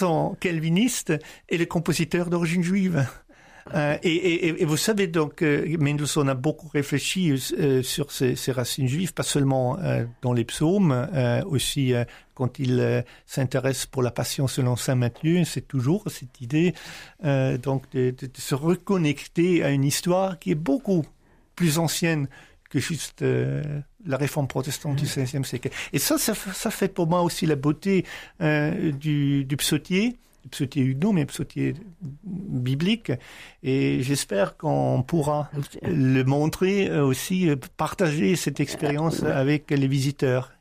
sont calvinistes et les compositeurs d'origine juive. Et vous savez donc, Mendelssohn a beaucoup réfléchi sur ses racines juives, pas seulement dans les psaumes, aussi quand il s'intéresse pour la Passion selon saint Matthieu. C'est toujours cette idée donc de se reconnecter à une histoire qui est beaucoup plus ancienne que juste la réforme protestante du XVIe siècle. Et ça fait pour moi aussi la beauté du psautier huguenot, mais psautier biblique. Et j'espère qu'on pourra le montrer aussi, partager cette expérience avec les visiteurs.